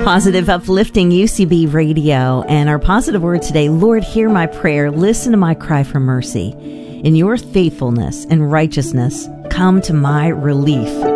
Positive, uplifting UCB Radio. And our positive word today, Lord, hear my prayer. Listen to my cry for mercy. In your faithfulness and righteousness, come to my relief.